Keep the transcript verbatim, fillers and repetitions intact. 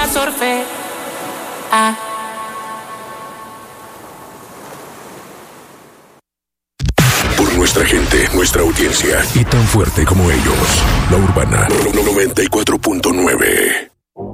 a surfear. Por nuestra gente, nuestra audiencia y tan fuerte como ellos. La Urbana noventa y cuatro punto nueve.